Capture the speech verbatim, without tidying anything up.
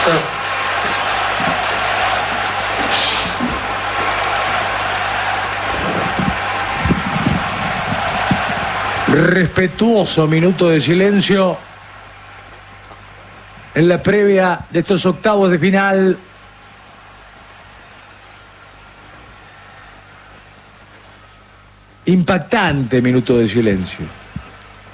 Respetuoso minuto de silencio en la previa de estos octavos de final. Impactante minuto de silencio.